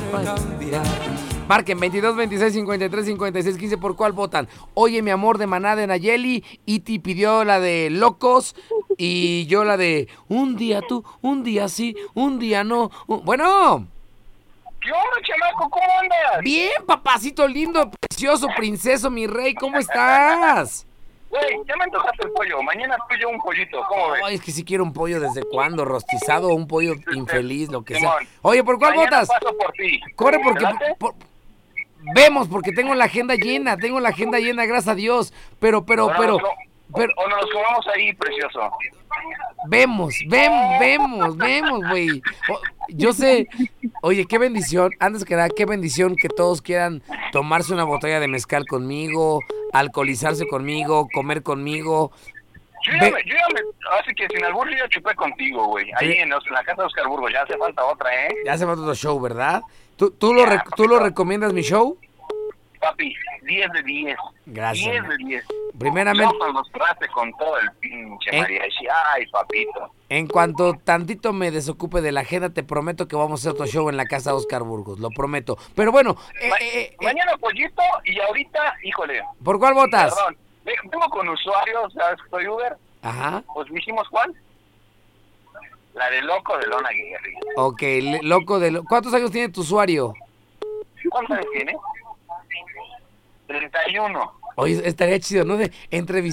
Marquen 22 26 53 56 15. ¿Por cuál votan? Oye, mi amor, de Maná de Nayeli. Iti pidió la de Locos. Y yo la de un día tú, un día sí, un día no. Bueno. ¿Qué onda, chamaco? ¿Cómo andas? Bien, papacito lindo, precioso, princeso, mi rey. ¿Cómo estás? Güey, ya me antojaste el pollo. Mañana pido un pollito. ¿Cómo ves? Ay, es que sí quiero un pollo. ¿Desde cuándo? ¿Rostizado o un pollo infeliz? Lo que sea. Simón, Oye, ¿por cuál mañana votas? paso por ti. Corre porque... ¿Te late? Vemos, porque tengo la agenda llena, gracias a Dios. Pero... O nos los comemos ahí, precioso. Vemos, güey. Yo sé, oye, qué bendición, antes que nada, qué bendición que todos quieran tomarse una botella de mezcal conmigo, alcoholizarse conmigo, comer conmigo. Yo ya me, así que sin albur yo ya chupé contigo, güey. Ahí en la casa de Oscar Burgos, ya hace falta otra, ¿eh? Ya hace falta otro show, ¿verdad? ¿Tú lo recomiendas mi show? Papi, 10 de 10. Gracias. 10 de 10. Primeramente... Yo los traste con todo el pinche mariachi. Ay, papito. En cuanto tantito me desocupe de la agenda, te prometo que vamos a hacer otro show en la casa de Oscar Burgos, lo prometo. Pero bueno... mañana pollito y ahorita, híjole. ¿Por cuál votas? Perdón, vengo con usuarios, ¿sabes que soy Uber? Ajá. Pues dijimos, ¿cuál? La de Loco de Lona Guerri. Ok, ¿Cuántos años tiene tu usuario? ¿Cuántos años tiene? 31. Oye, estaría chido, ¿no? De entrevistar